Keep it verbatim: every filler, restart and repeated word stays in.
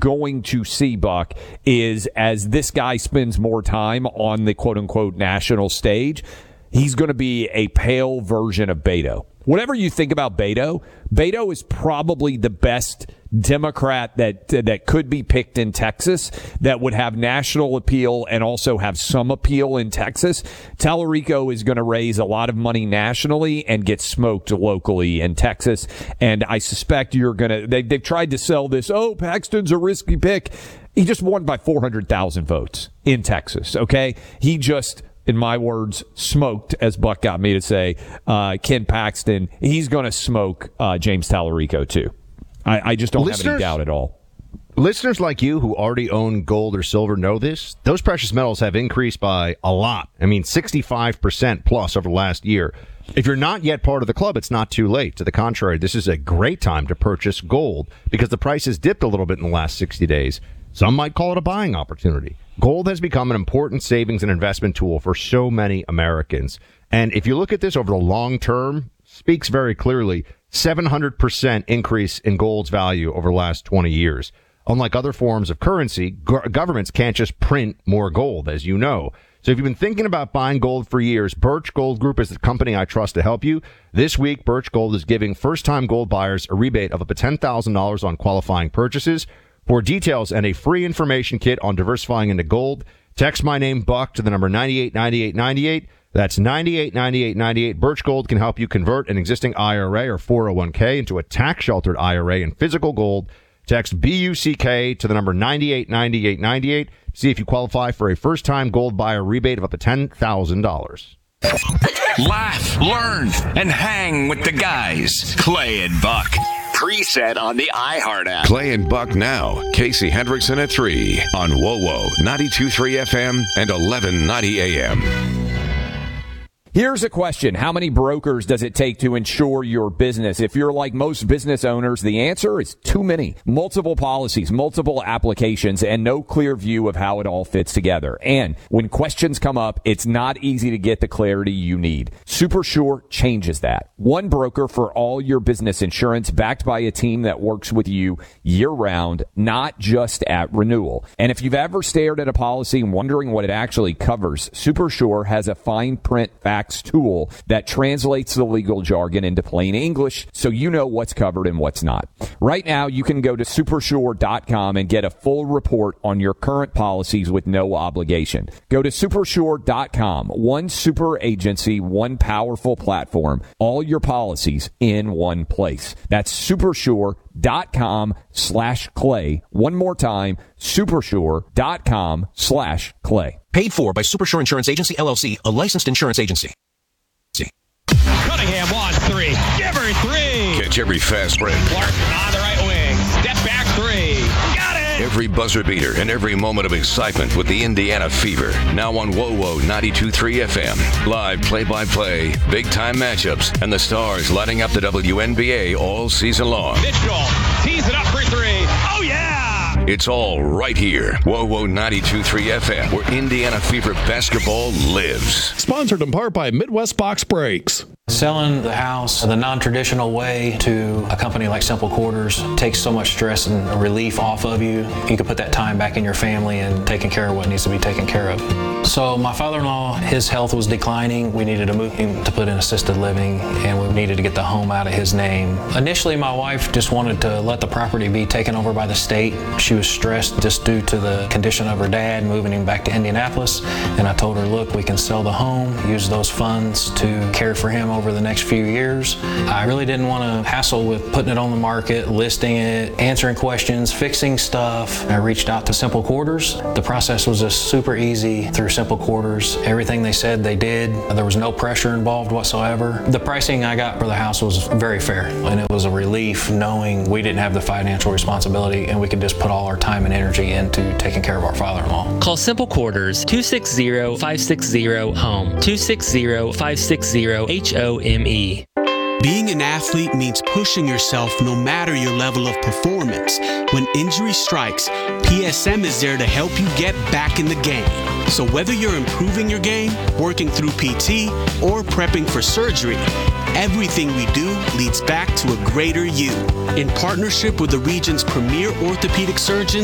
going to see, Buck, is as this guy spends more time on the quote-unquote national stage, he's going to be a pale version of Beto. Whatever you think about Beto, Beto is probably the best Democrat that that could be picked in Texas that would have national appeal and also have some appeal in Texas. Tallarico is going to raise a lot of money nationally and get smoked locally in Texas. And I suspect you're going to, they, they've tried to sell this, oh, Paxton's a risky pick. He just won by four hundred thousand votes in Texas, okay? He just, in my words, smoked, as Buck got me to say, uh, Ken Paxton. He's going to smoke uh, James Tallarico, too. I, I just don't listeners, have any doubt at all. Listeners like you who already own gold or silver know this. Those precious metals have increased by a lot. I mean, sixty-five percent plus over the last year. If you're not yet part of the club, it's not too late. To the contrary, this is a great time to purchase gold because the price has dipped a little bit in the last sixty days. Some might call it a buying opportunity. Gold has become an important savings and investment tool for so many Americans. And if you look at this over the long term, speaks very clearly, seven hundred percent increase in gold's value over the last twenty years. Unlike other forms of currency, go- governments can't just print more gold, as you know. So if you've been thinking about buying gold for years, Birch Gold Group is the company I trust to help you. This week, Birch Gold is giving first-time gold buyers a rebate of up to ten thousand dollars on qualifying purchases. For details and a free information kit on diversifying into gold, text my name, Buck, to the number nine eight nine eight nine eight. That's nine eight nine eight nine eight. Birch Gold can help you convert an existing I R A or four oh one k into a tax-sheltered I R A in physical gold. Text B U C K to the number nine eight nine eight nine eight. See if you qualify for a first-time gold buyer rebate of up to ten thousand dollars. Laugh, learn, and hang with the guys. Clay and Buck. Preset on the iHeart app. Clay and Buck now. Casey Hendrickson at three on W O W O ninety-two point three F M and eleven ninety A M. Here's a question. How many brokers does it take to insure your business? If you're like most business owners, the answer is too many. Multiple policies, multiple applications, and no clear view of how it all fits together. And when questions come up, it's not easy to get the clarity you need. SuperSure changes that. One broker for all your business insurance, backed by a team that works with you year-round, not just at renewal. And if you've ever stared at a policy and wondering what it actually covers, SuperSure has a fine print fact tool that translates the legal jargon into plain English so you know what's covered and what's not. Right now, you can go to supersure dot com and get a full report on your current policies with no obligation. Go to supersure dot com. One super agency, one powerful platform. All your policies in one place. That's supersure dot com slash clay. One more time, supersure dot com slash clay. Paid for by Supersure Insurance Agency, L L C, a licensed insurance agency. Cunningham wants three. Give her three. Catch every fast break. Clark on the right wing. Step back three. Got it. Every buzzer beater and every moment of excitement with the Indiana Fever. Now on W O W O ninety-two point three F M. Live play-by-play, big-time matchups, and the stars lighting up the W N B A all season long. Mitchell tees it up for three. Oh, yeah. It's all right here. W O W O ninety-two point three F M, where Indiana Fever basketball lives. Sponsored in part by Midwest Box Brakes. Selling the house the non-traditional way to a company like Simple Quarters takes so much stress and relief off of you. You can put that time back in your family and taking care of what needs to be taken care of. So my father-in-law, his health was declining. We needed to move him to put in assisted living, and we needed to get the home out of his name. Initially, my wife just wanted to let the property be taken over by the state. She was stressed just due to the condition of her dad, moving him back to Indianapolis. And I told her, look, we can sell the home, use those funds to care for him over the next few years. I really didn't want to hassle with putting it on the market, listing it, answering questions, fixing stuff. I reached out to Simple Quarters. The process was just super easy through Simple Quarters. Everything they said they did. There was no pressure involved whatsoever. The pricing I got for the house was very fair, and it was a relief knowing we didn't have the financial responsibility and we could just put all our time and energy into taking care of our father-in-law. Call Simple Quarters two six zero, five six zero, home, two six zero, five six zero, H O M E. Being an athlete means pushing yourself no matter your level of performance. When injury strikes, P S M is there to help you get back in the game. So whether you're improving your game, working through P T, or prepping for surgery, everything we do leads back to a greater you. In partnership with the region's premier orthopedic surgeons,